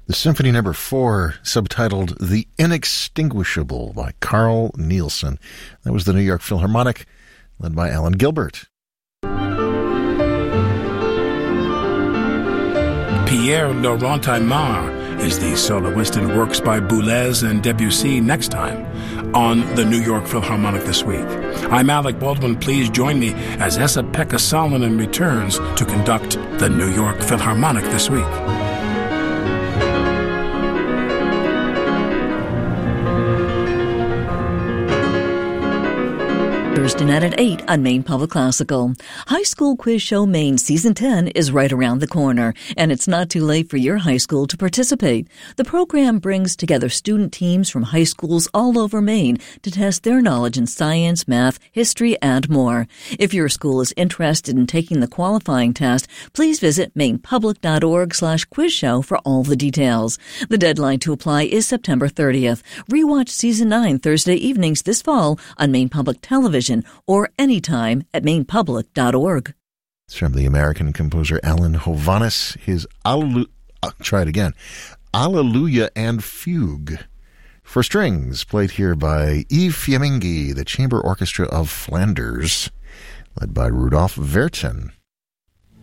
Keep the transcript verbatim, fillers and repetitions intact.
The Symphony Number Four, subtitled The Inextinguishable by Carl Nielsen. That was the New York Philharmonic, led by Alan Gilbert. Pierre Laurent Aimard is the soloist and works by Boulez and Debussy next time on the New York Philharmonic This Week. I'm Alec Baldwin. Please join me as Esa-Pekka Salonen returns to conduct the New York Philharmonic This Week. Thursday night at eight on Maine Public Classical. High School Quiz Show Maine Season ten is right around the corner, and it's not too late for your high school to participate. The program brings together student teams from high schools all over Maine to test their knowledge in science, math, history, and more. If your school is interested in taking the qualifying test, please visit mainepublic.org slash quiz show for all the details. The deadline to apply is September thirtieth. Rewatch Season nine Thursday evenings this fall on Maine Public Television or anytime at maine public dot org. It's from the American composer Alan Hovhaness, his Alleluia, uh, try it again, Alleluia and Fugue for strings, played here by Yves Fiammingi, the Chamber Orchestra of Flanders, led by Rudolf Vertin.